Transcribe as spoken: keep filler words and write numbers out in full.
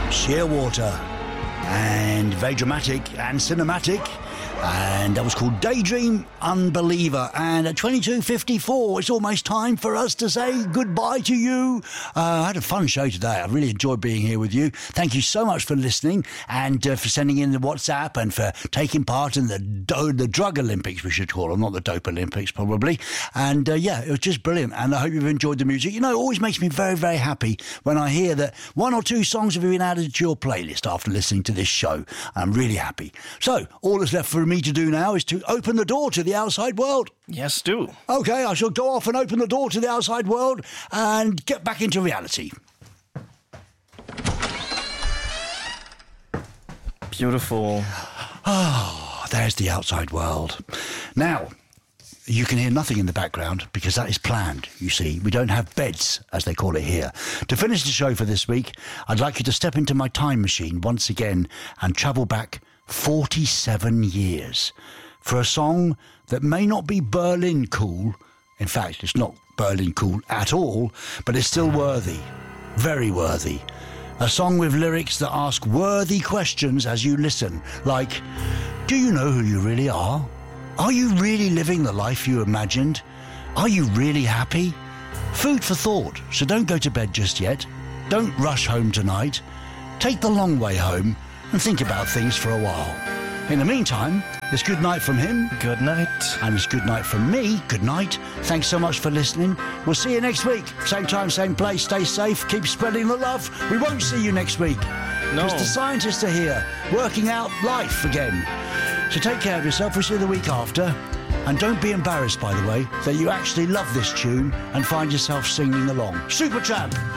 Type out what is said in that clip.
Shearwater, and very dramatic and cinematic. And that was called Daydream Unbeliever. And at twenty-two fifty-four, it's almost time for us to say goodbye to you. Uh, I had a fun show today. I really enjoyed being here with you. Thank you so much for listening and uh, for sending in the WhatsApp and for taking part in the do- the Drug Olympics, we should call them, not the Dope Olympics, probably. And uh, yeah, it was just brilliant. And I hope you've enjoyed the music. You know, it always makes me very, very happy when I hear that one or two songs have been added to your playlist after listening to this show. I'm really happy. So, all that's left for me to do now is to open the door to the outside world. Yes, do. Okay, I shall go off and open the door to the outside world and get back into reality. Beautiful. Oh, there's the outside world. Now, you can hear nothing in the background because that is planned, you see. We don't have beds, as they call it here. To finish the show for this week, I'd like you to step into my time machine once again and travel back forty-seven years for a song that may not be Berlin cool. In fact, it's not Berlin cool at all, but it's still worthy, very worthy. A song with lyrics that ask worthy questions as you listen, like, do you know who you really are? Are you really living the life you imagined? Are you really happy? Food for thought, so don't go to bed just yet. Don't rush home tonight. Take the long way home and think about things for a while. In the meantime, it's good night from him. Good night. And it's good night from me. Good night. Thanks so much for listening. We'll see you next week. Same time, same place. Stay safe. Keep spreading the love. We won't see you next week. No. Because the scientists are here, working out life again. So take care of yourself. We'll see you the week after. And don't be embarrassed, by the way, that you actually love this tune and find yourself singing along. Supertramp.